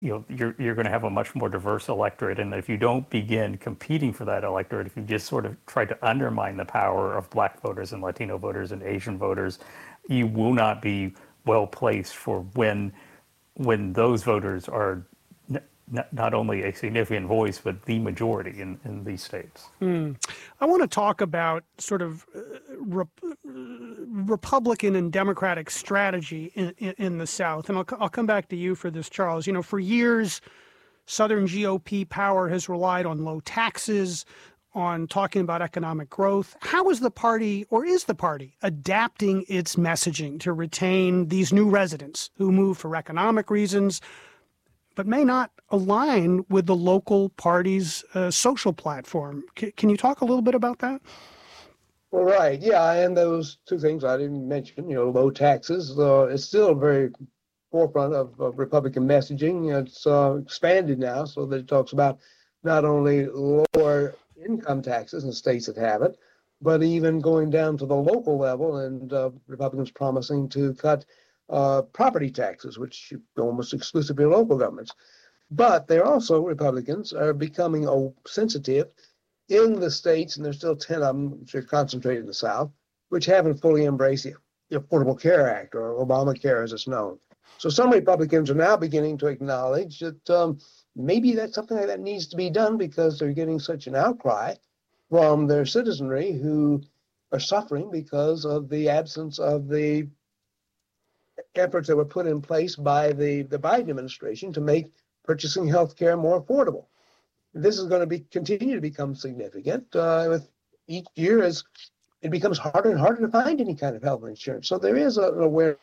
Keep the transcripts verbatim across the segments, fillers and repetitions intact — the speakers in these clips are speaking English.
you know, you're you're going to have a much more diverse electorate, and if you don't begin competing for that electorate, if you just sort of try to undermine the power of Black voters and Latino voters and Asian voters, you will not be well placed for when when those voters are not only a significant voice, but the majority in, in these states. Mm. I want to talk about sort of uh, rep Republican and Democratic strategy in, in, in the South. And I'll, I'll come back to you for this, Charles. You know, for years, Southern G O P power has relied on low taxes, on talking about economic growth. How is the party, or is the party, adapting its messaging to retain these new residents who move for economic reasons, but may not align with the local party's uh, social platform? C can you talk a little bit about that? Well, right, yeah, and those two things I didn't mention, you know, low taxes, uh, it's still very forefront of, of Republican messaging. It's uh, expanded now so that it talks about not only lower income taxes in states that have it, but even going down to the local level, and uh, Republicans promising to cut Uh, property taxes, which go almost exclusively to local governments. But they're also, Republicans are becoming oh, sensitive in the states, and there's still ten of them, which are concentrated in the South, which haven't fully embraced the, the Affordable Care Act, or Obamacare as it's known. So some Republicans are now beginning to acknowledge that um, maybe that's something like that needs to be done, because they're getting such an outcry from their citizenry who are suffering because of the absence of the efforts that were put in place by the, the Biden administration to make purchasing health care more affordable. This is going to be continue to become significant uh, with each year as it becomes harder and harder to find any kind of health insurance. So there is an awareness.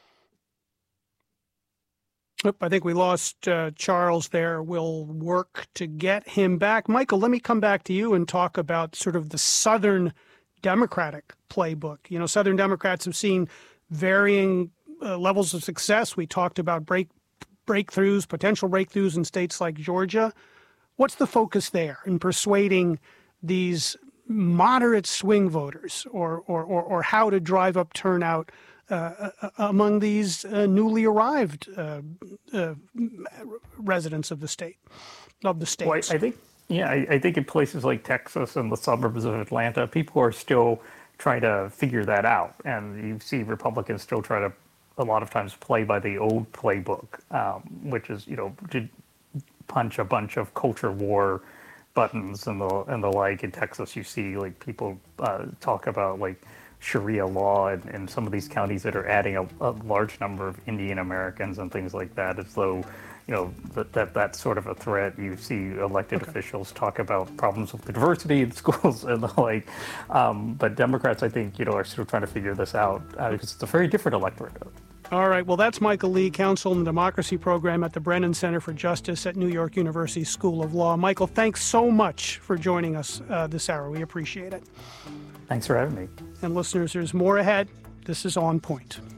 I think we lost uh, Charles there. We'll work to get him back. Michael, let me come back to you and talk about sort of the Southern Democratic playbook. You know, Southern Democrats have seen varying Uh, levels of success. We talked about break breakthroughs, potential breakthroughs in states like Georgia. What's the focus there in persuading these moderate swing voters, or or or, or how to drive up turnout uh, uh, among these uh, newly arrived uh, uh, residents of the state, of the states? Well, I, I think, yeah, I, I think in places like Texas and the suburbs of Atlanta, people are still trying to figure that out, and you see Republicans still try to a lot of times play by the old playbook, um, which is, you know, to punch a bunch of culture war buttons and the and the like. In Texas, you see like people uh, talk about like Sharia law in, in some of these counties that are adding a, a large number of Indian Americans and things like that, as though, you know, that, that that's sort of a threat. You see elected okay. officials talk about problems with the diversity in schools and the like. Um, but Democrats, I think, you know, are still trying to figure this out uh, because it's a very different electorate. All right. Well, that's Michael Lee, Counsel in the Democracy Program at the Brennan Center for Justice at New York University School of Law. Michael, thanks so much for joining us uh, this hour. We appreciate it. Thanks for having me. And listeners, there's more ahead. This is On Point.